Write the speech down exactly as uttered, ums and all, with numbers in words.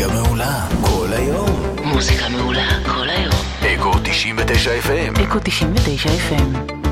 מוזיקה מעולה כל היום. מוזיקה מעולה כל היום. אקו תשעים ותשע אף אם. אקו תשעים ותשע אף אם.